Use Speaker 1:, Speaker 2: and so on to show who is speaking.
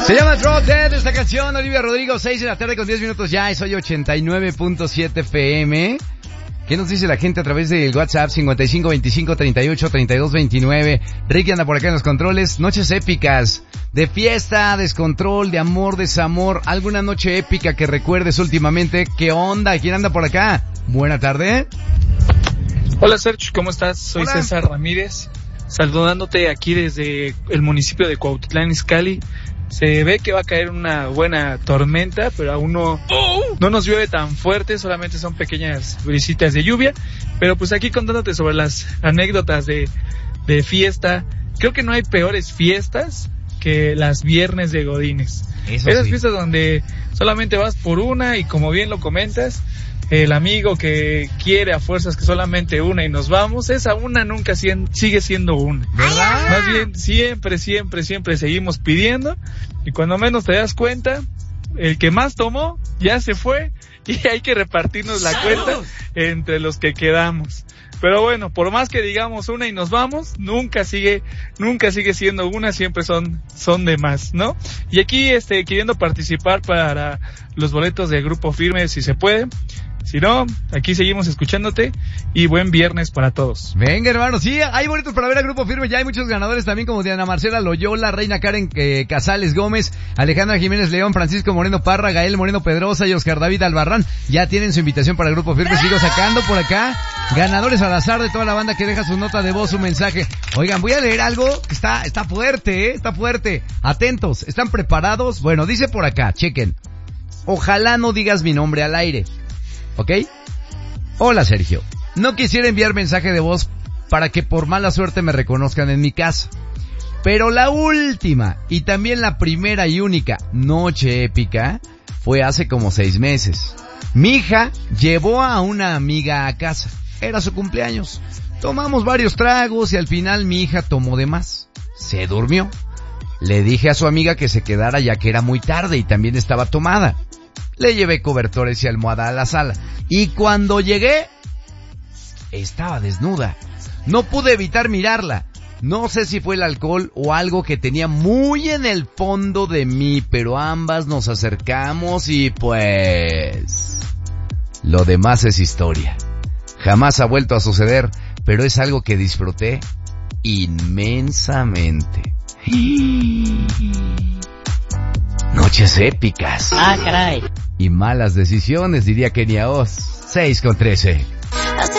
Speaker 1: Se llama Drop Dead esta canción, Olivia Rodrigo, 6 de la tarde con 10 minutos ya, soy 89.7 FM. ¿Qué nos dice la gente a través del WhatsApp? 55 25 38 32 29. Ricky anda por acá en los controles. Noches épicas, de fiesta, descontrol, de amor, desamor. ¿Alguna noche épica que recuerdes últimamente? ¿Qué onda? ¿Quién anda por acá? Buena tarde.
Speaker 2: Hola Sergio, ¿cómo estás? Soy
Speaker 1: Hola.
Speaker 2: César Ramírez, saludándote aquí desde el municipio de Cuautitlán Izcalli. Se ve que va a caer una buena tormenta, pero aún no nos llueve tan fuerte, solamente son pequeñas brisitas de lluvia. Pero pues aquí contándote sobre las anécdotas de fiesta. Creo que no hay peores fiestas que las viernes de godines. Esas
Speaker 1: sí.
Speaker 2: Fiestas donde solamente vas por una y, como bien lo comentas, el amigo que quiere a fuerzas que solamente una y nos vamos, esa una nunca sigue siendo una.
Speaker 1: ¿Verdad?
Speaker 2: Más bien, siempre seguimos pidiendo, y cuando menos te das cuenta, el que más tomó ya se fue y hay que repartirnos la cuenta entre los que quedamos. Pero bueno, por más que digamos una y nos vamos, nunca sigue siendo una, siempre son de más, ¿no? Y aquí queriendo participar para los boletos de Grupo Firme, si se puede. Si no, aquí seguimos escuchándote y buen viernes para todos.
Speaker 1: Venga, hermano, sí, hay boletos para ver a Grupo Firme, ya hay muchos ganadores también, como Diana Marcela Loyola, Reina Karen Casales Gómez, Alejandra Jiménez León, Francisco Moreno Parra, Gael Moreno Pedrosa y Oscar David Albarrán. Ya tienen su invitación para el Grupo Firme. Sigo sacando por acá ganadores al azar de toda la banda que deja su nota de voz, su mensaje. Oigan, voy a leer algo que está fuerte, está fuerte. Atentos, ¿están preparados? Bueno, dice por acá, chequen. Ojalá no digas mi nombre al aire. ¿Ok? Hola Sergio, no quisiera enviar mensaje de voz para que por mala suerte me reconozcan en mi casa, pero la última y también la primera y única noche épica fue hace como 6 meses. Mi hija llevó a una amiga a casa, era su cumpleaños, tomamos varios tragos y al final mi hija tomó de más, se durmió. Le dije a su amiga que se quedara ya que era muy tarde y también estaba tomada. Le llevé cobertores y almohada a la sala. Y cuando llegué, estaba desnuda. No pude evitar mirarla. No sé si fue el alcohol o algo que tenía muy en el fondo de mí, pero ambas nos acercamos y pues... lo demás es historia. Jamás ha vuelto a suceder, pero es algo que disfruté inmensamente. Noches épicas.
Speaker 3: Ah, caray.
Speaker 1: Y malas decisiones, diría Kenia Oz. 6:13.